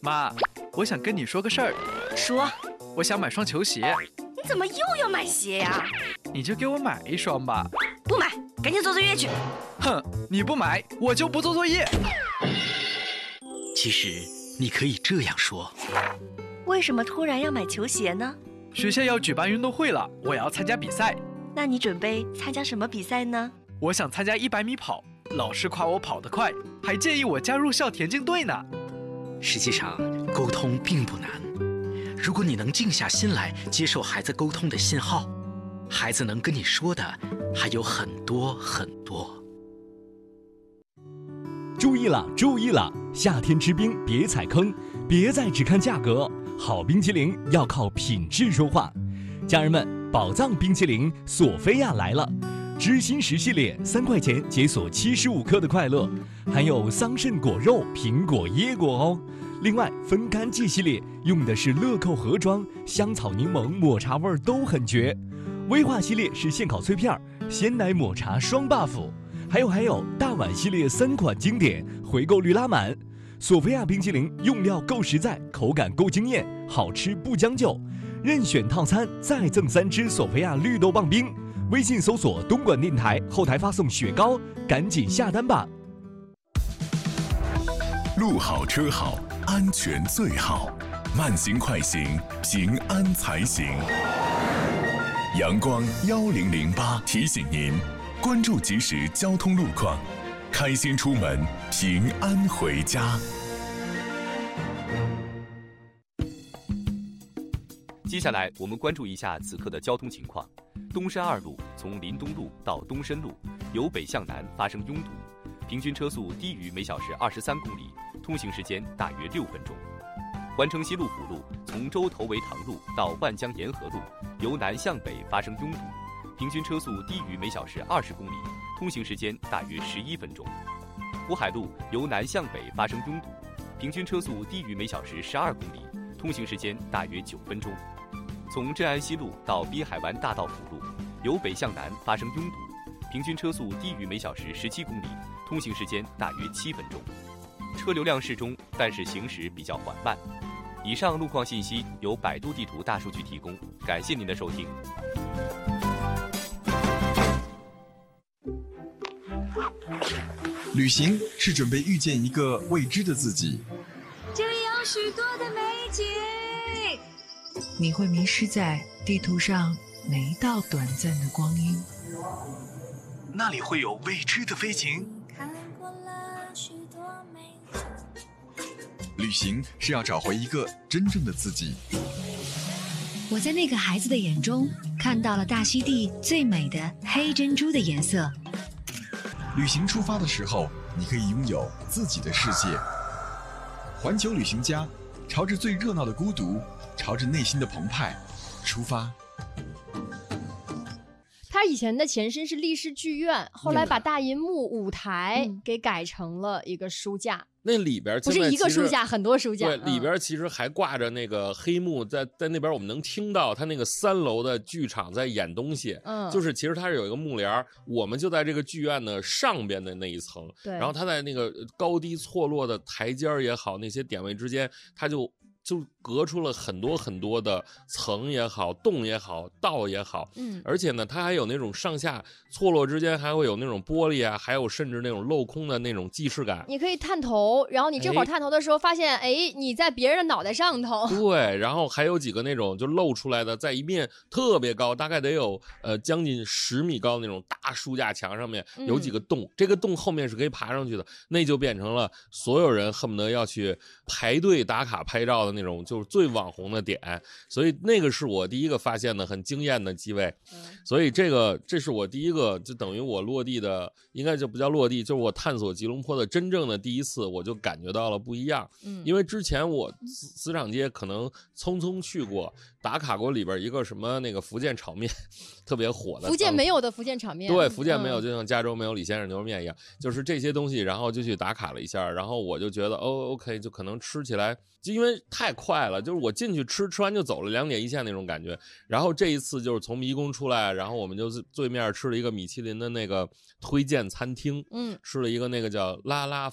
妈，我想跟你说个事儿。 说， 我想买双球鞋。 你怎么又要买鞋呀？ 你就给我买一双吧。 不买，赶紧做作业去。 哼，你不买，我就不做作业。 其实你可以这样说： 为什么突然要买球鞋呢？ 学校要举办运动会了，我要参加比赛。 那你准备参加什么比赛呢？ 我想参加100米跑，老师夸我跑得快，还建议我加入校田径队呢。 实际上，沟通并不难。如果你能静下心来接受孩子沟通的信号，孩子能跟你说的还有很多很多。 注意了，注意了！夏天吃冰别踩坑，别再只看价格，好冰淇淋要靠品质说话。家人们，宝藏冰淇淋索菲亚来了！知心10系列3块钱解锁75克的快乐，含有桑葚果肉、苹果、椰果哦。另外，分干季系列用的是乐扣盒装，香草、柠檬、抹茶味都很绝。威化系列是现烤脆片，鲜奶抹茶双 buff。还有，大碗系列3款经典，回购率拉满。索菲亚冰淇淋用料够实在，口感够惊艳，好吃不将就。任选套餐再赠3支索菲亚绿豆棒冰。微信搜索东莞电台，后台发送雪糕，赶紧下单吧。 路好车好，安全最好，慢行快行，平安才行。阳光1008提醒您，关注即时交通路况，开心出门，平安回家。 接下来我们关注一下此刻的交通情况。东山2路从林东路到东深路，由北向南发生拥堵，平均车速低于每小时23公里，通行时间大约6分钟。环城西路辅路从洲头围塘路到万江沿河路，由南向北发生拥堵，平均车速低于每小时20公里，通行时间大约11分钟。福海路由南向北发生拥堵，平均车速低于每小时12公里，通行时间大约9分钟。从镇安西路到滨海湾大道辅路，由北向南发生拥堵，平均车速低于每小时17公里，通行时间大约7分钟。车流量适中，但是行驶比较缓慢。以上路况信息由百度地图大数据提供，感谢您的收听。 旅行是准备遇见一个未知的自己， 这里有许多的美景， 你会迷失在地图上每一道短暂的光阴。 那里会有未知的飞行。 看过了许多美景。 旅行是要找回一个真正的自己。 我在那个孩子的眼中看到了大溪地最美的黑珍珠的颜色。 旅行出发的时候，你可以拥有自己的世界。环球旅行家，朝着最热闹的孤独，朝着内心的澎湃出发。 他以前的前身是立式剧院，后来把大银幕舞台给改成了一个书架。 那里边不是一个书架，很多书架。 对，里边其实还挂着那个黑幕，在那边我们能听到他那个3楼的剧场在演东西。就是其实它是有一个幕帘，我们就在这个剧院的上边的那一层。 对， 然后它在那个高低错落的台阶也好，那些点位之间，它就隔出了很多很多的层也好，洞也好，道也好。而且呢，它还有那种上下错落之间还会有那种玻璃啊，还有甚至那种镂空的那种既视感。 你可以探头，然后你这会儿探头的时候发现，你在别人的脑袋上头。 对，然后还有几个那种就露出来的，在一面特别高，大概得有将近10米高的那种大书架墙上面有几个洞，这个洞后面是可以爬上去的，那就变成了所有人恨不得要去排队打卡拍照的那种，就是最网红的点。所以那个是我第一个发现的很惊艳的机位。所以这是我第一个，就等于我落地的，应该就不叫落地，就是我探索吉隆坡的真正的第一次，我就感觉到了不一样。因为之前我磁场街可能匆匆去过，打卡过里边一个什么那个福建炒面特别火的， 福建没有的福建炒面。 对，福建没有，就像加州没有李先生牛肉面一样，就是这些东西，然后就去打卡了一下，然后我就觉得OK， 就可能吃起来就因为太快了，就是我进去吃完就走了，2点一线那种感觉。然后这一次就是从迷宫出来，然后我们就对面吃了一个米其林的那个推荐餐厅，吃了一个那个叫拉拉粉。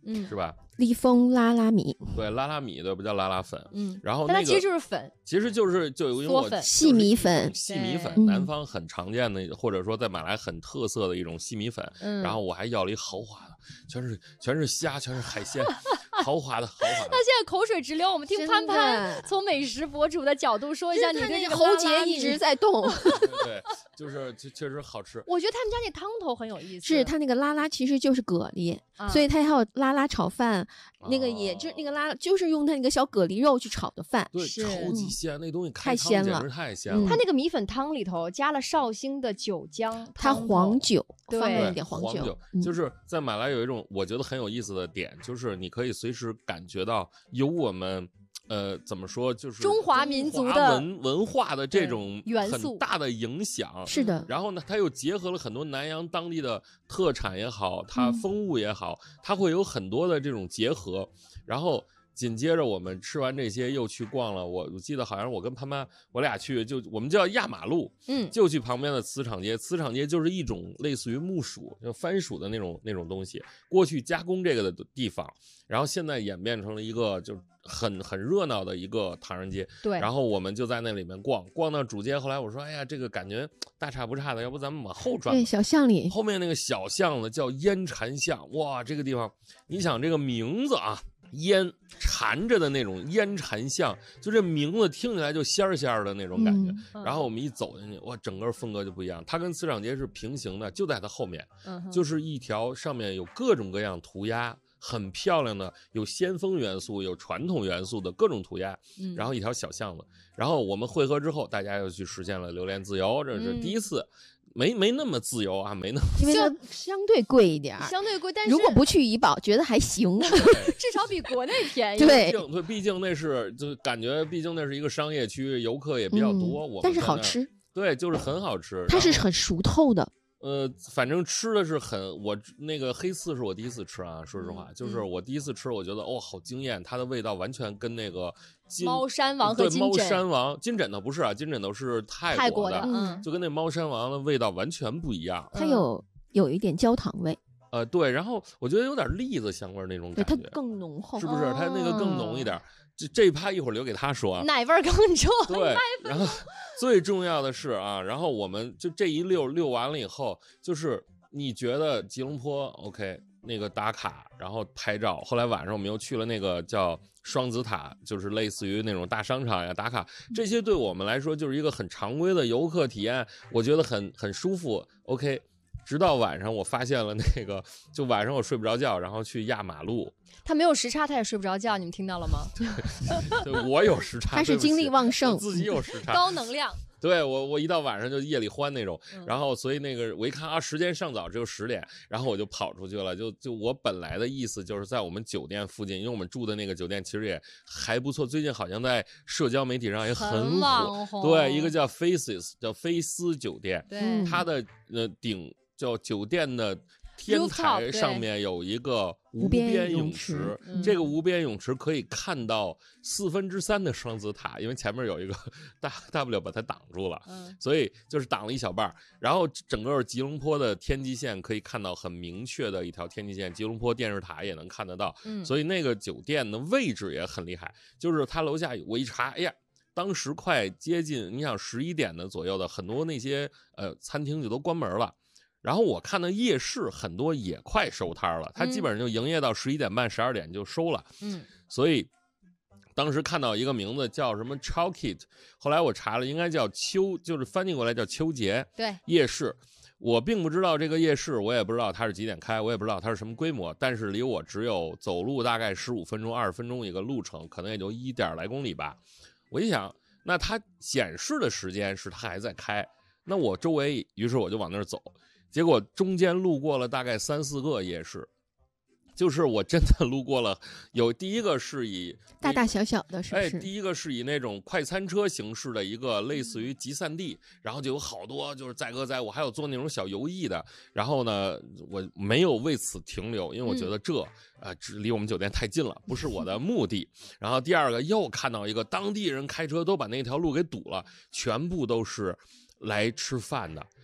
是吧？ 利丰拉拉米， 对，拉拉米对不叫拉拉粉，然后但它其实就是粉， 其实就因为我细米粉， 细米粉，南方很常见的，或者说在马来很特色的一种细米粉。然后我还要了一豪华的，全是虾，全是海鲜，豪华的。他现在口水直流。我们听潘潘从美食博主的角度说一下，你对这个喉结一直在动。 对，就是确实好吃。 我觉得他们家那汤头很有意思， 是他那个拉拉其实就是蛤蜊，所以他还有拉拉炒饭。那个也就是那个拉，就是用它那个小蛤蜊肉去炒的饭， 对，超级鲜，那东西太鲜了， 太鲜了。 它那个米粉汤里头加了绍兴的酒浆， 它黄酒， 对， 放了一点黄酒。 就是在马来有一种我觉得很有意思的点，就是你可以随时感觉到有我们。怎么说？就是中华民族的文化的这种元素很大的影响。 是的。 然后呢，它又结合了很多南洋当地的特产也好，它风物也好，它会有很多的这种结合。然后紧接着我们吃完这些，又去逛了。我记得好像我跟潘潘我俩去，我们叫压马路，就去旁边的磁场街。磁场街就是一种类似于木薯，就番薯的那种东西，过去加工这个的地方。然后现在演变成了一个就很热闹的一个唐人街。 对。 然后我们就在那里面逛到主街。后来我说，哎呀，这个感觉大差不差的，要不咱们往后转？ 对，小巷里。 后面那个小巷子叫烟禅巷，哇，这个地方，你想这个名字啊。烟缠着的那种烟禅巷，就这名字听起来就仙儿的那种感觉。然后我们一走进去，哇，整个风格就不一样。它跟磁场街是平行的，就在它后面，就是一条上面有各种各样涂鸦，很漂亮的，有先锋元素、有传统元素的各种涂鸦。然后一条小巷子，然后我们汇合之后，大家又去实现了榴莲自由，这是第一次。没那么自由啊，没那么， 因为它相对贵一点， 相对贵，但是如果不去怡保，觉得还行， 至少比国内便宜。 对， 毕竟那是就感觉，毕竟那是一个商业区，游客也比较多。 但是好吃， 对，就是很好吃。 它是很熟透的。 反正吃的是我那个黑刺是我第一次吃啊，说实话，就是我第一次吃，我觉得好惊艳，它的味道完全跟那个猫山王和金枕， 猫山王金枕头不是啊，金枕头是泰国的，就跟那猫山王的味道完全不一样， 它有一点焦糖味。 对，然后我觉得有点栗子香味那种感觉， 它更浓厚， 是不是？它那个更浓一点。这一趴一会儿留给他说啊， 奶味更重。 对，然后最重要的是啊，然后我们就这一溜完了以后，就是你觉得吉隆坡 OK 那个打卡，然后拍照，后来晚上我们又去了那个叫双子塔，就是类似于那种大商场呀打卡，这些对我们来说就是一个很常规的游客体验，我觉得很舒服 OK。直到晚上，我发现了那个，就晚上我睡不着觉，然后去压马路。 他没有时差，他也睡不着觉，你们听到了吗？ 对，我有时差， 他是精力旺盛， 自己有时差， 高能量。 对我一到晚上就夜里欢那种，然后所以那个我一看啊，时间尚早，只有10点，然后我就跑出去了。就我本来的意思就是在我们酒店附近，因为我们住的那个酒店其实也还不错，最近好像在社交媒体上也很火。对，一个叫 Faces 叫菲斯酒店， 对， 它的顶叫酒店的天台上面有一个无边泳池，这个无边泳池可以看到3/4的双子塔，因为前面有一个大不了把它挡住了，所以就是挡了一小半。然后整个吉隆坡的天际线可以看到很明确的一条天际线，吉隆坡电视塔也能看得到，所以那个酒店的位置也很厉害。就是它楼下我一查，哎呀，当时快接近你想11点的左右的很多那些餐厅就都关门了。然后我看到夜市很多也快收摊了，它基本上就营业到11点半、12点就收了。所以当时看到一个名字叫什么 Chowkit， 后来我查了，应该叫就是翻译过来叫秋节。 对， 夜市。我并不知道这个夜市，我也不知道它是几点开，我也不知道它是什么规模，但是离我只有走路大概15分钟、20分钟一个路程，可能也就1点来公里吧。我一想，那它显示的时间是它还在开，那我周围，于是我就往那儿走。结果中间路过了大概3、4个夜市，就是我真的路过了，第一个是以大小小的是不是？ 第一个是以那种快餐车形式的一个类似于集散地，然后就有好多就是载歌载舞，还有做那种小游艺的。然后呢，我没有为此停留，因为我觉得离我们酒店太近了，不是我的目的。然后第二个又看到一个当地人开车都把那条路给堵了，全部都是来吃饭的。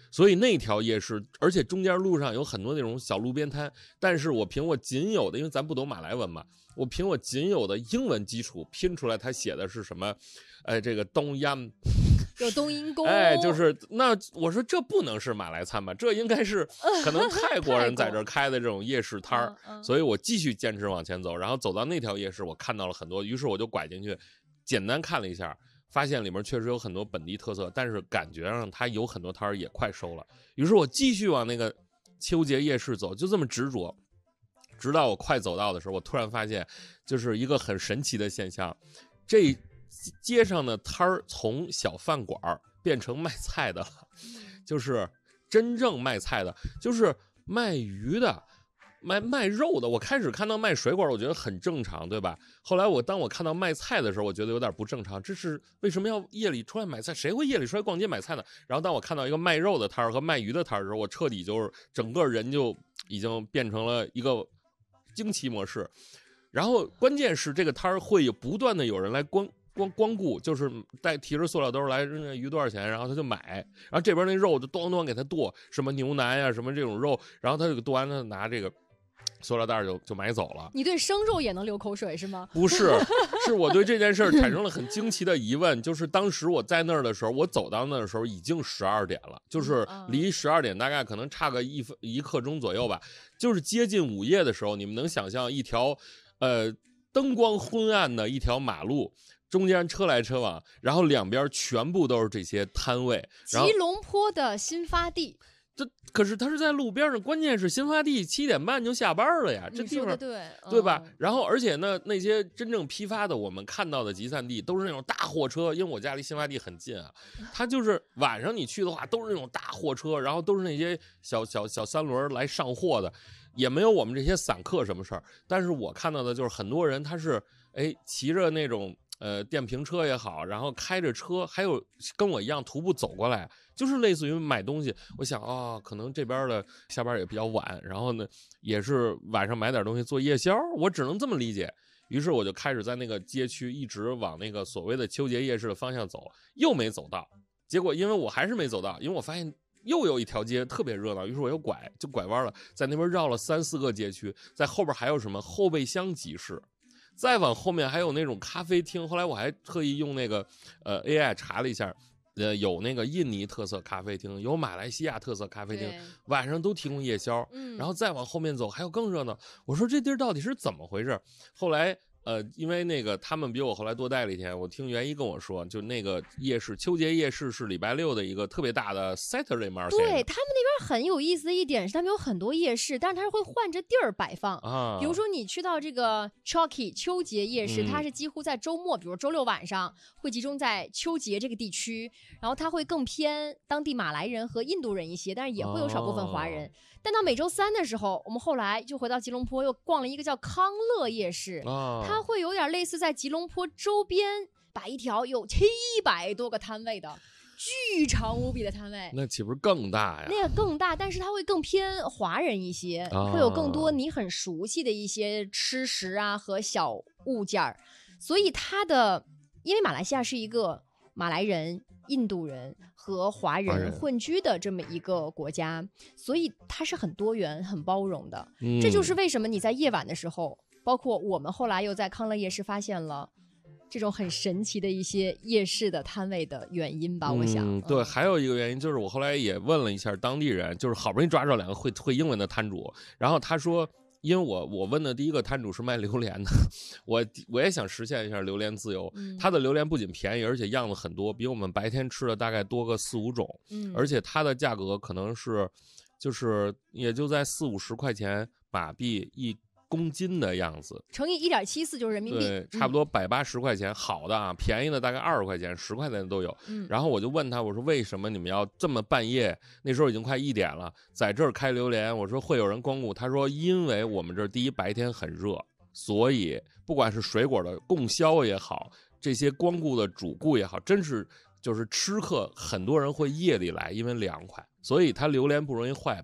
所以那条夜市，而且中间路上有很多那种小路边摊，但是我凭我仅有的，因为咱不懂马来文嘛，我凭我仅有的英文基础拼出来，他写的是什么？这个冬阴。 有冬阴功， 就是那我说这不能是马来餐吧，这应该是可能泰国人在这开的这种夜市摊儿，所以我继续坚持往前走，然后走到那条夜市，我看到了很多，于是我就拐进去，简单看了一下，发现里面确实有很多本地特色，但是感觉上它有很多摊儿也快收了，于是我继续往那个秋节夜市走，就这么执着，直到我快走到的时候，我突然发现，就是一个很神奇的现象，这街上的摊儿从小饭馆变成卖菜的了，就是真正卖菜的，就是卖鱼的，卖肉的。我开始看到卖水果，我觉得很正常，对吧？后来当我看到卖菜的时候，我觉得有点不正常，这是为什么要夜里出来买菜？谁会夜里出来逛街买菜呢？然后当我看到一个卖肉的摊儿和卖鱼的摊儿的时候，我彻底就是整个人就已经变成了一个惊奇模式。然后关键是这个摊儿会不断的有人来光顾，就是提着塑料兜来，鱼多少钱，然后他就买，然后这边那肉就咣咣给他剁，什么牛腩呀，什么这种肉，然后他就剁完了拿这个塑料袋就买走了。 你对生肉也能流口水是吗？ 不是，是我对这件事产生了很惊奇的疑问，就是当时我在那儿的时候，我走到那儿的时候已经12点了，就是离12点大概可能差个一刻钟左右吧，就是接近午夜的时候，你们能想象一条灯光昏暗的一条马路，中间车来车往，然后两边全部都是这些摊位。 吉隆坡的新发地， 可是它是在路边上，关键是新发地7点半就下班了呀，这地方对吧？然后而且呢，那些真正批发的，我们看到的集散地都是那种大货车，因为我家离新发地很近啊，它就是晚上你去的话，都是那种大货车，然后都是那些小三轮来上货的。也没有我们这些散客什么事儿，但是我看到的就是很多人他是骑着那种电瓶车也好，然后开着车，还有跟我一样徒步走过来，就是类似于买东西。我想可能这边的下班也比较晚，然后呢也是晚上买点东西做夜宵，我只能这么理解。于是我就开始在那个街区一直往那个所谓的秋节夜市的方向走，又没走到，结果因为我还是没走到，因为我发现又有一条街特别热闹，于是我又拐弯了，在那边绕了3、4个街区，在后边还有什么后备箱集市，再往后面还有那种咖啡厅。后来我还特意用那个AI 查了一下，有那个印尼特色咖啡厅，有马来西亚特色咖啡厅，晚上都提供夜宵。然后再往后面走还有更热闹。我说这地儿到底是怎么回事？后来因为那个他们比我后来多待了一天，我听袁一跟我说，就那个夜市，秋节夜市是礼拜六的一个特别大的 Saturday Market。 对，他们那边很有意思的一点是，他们有很多夜市，但是它是会换着地儿摆放。比如说你去到这个 Choki 秋节夜市，它是几乎在周末，比如周六晚上会集中在秋节这个地区，然后它会更偏当地马来人和印度人一些，但是也会有少部分华人。但到每周3的时候，我们后来就回到吉隆坡，又逛了一个叫康乐夜市，它会有点类似在吉隆坡周边摆一条有700多个摊位的巨长无比的摊位。 那岂不是更大呀？ 那个更大，但是它会更偏华人一些，会有更多你很熟悉的一些吃食啊和小物件儿。所以因为马来西亚是一个马来人、印度人和华人混居的这么一个国家，所以它是很多元、很包容的。这就是为什么你在夜晚的时候，包括我们后来又在康乐夜市发现了这种很神奇的一些夜市的摊位的原因吧，我想。 对，还有一个原因就是我后来也问了一下当地人，就是好不容易抓着2个会英文的摊主，然后他说，因为我问的第一个摊主是卖榴莲的，我也想实现一下榴莲自由。他的榴莲不仅便宜，而且样子很多，比我们白天吃的大概多个4、5种。而且它的价格可能是，就是也就在40、50块钱马币1公斤的样子， 乘以1.74就是人民币， 对，差不多180块钱。好的啊，便宜的大概20块钱、10块钱的都有。然后我就问他，我说为什么你们要这么半夜？那时候已经快1点了，在这儿开榴莲，我说会有人光顾。他说，因为我们这儿第一白天很热，所以不管是水果的供销也好，这些光顾的主顾也好，真是就是吃客，很多人会夜里来，因为凉快，所以它榴莲不容易坏。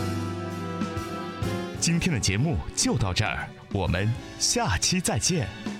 今天的节目就到这儿，我们下期再见。